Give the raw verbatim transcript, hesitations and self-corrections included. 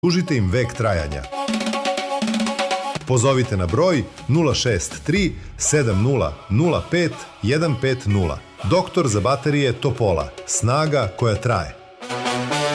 Užite im vek trajanja. Pozovite na broj nula šest tri sedam nula nula pet jedan pet nula. Doktor za baterije Topola. Snaga koja traje.